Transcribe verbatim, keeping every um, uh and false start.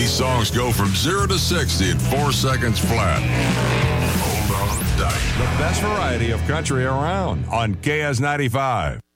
These songs go from zero to sixty in four seconds flat. Hold on tight. The best variety of country around on K S ninety-five.